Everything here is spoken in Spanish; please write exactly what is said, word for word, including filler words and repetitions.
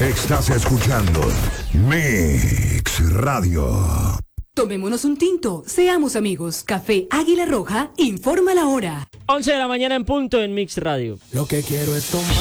Estás escuchando Mix Radio. Tomémonos un tinto, seamos amigos. Café Águila Roja, informa la hora. once de la mañana en punto en Mix Radio. Lo que quiero es tomar.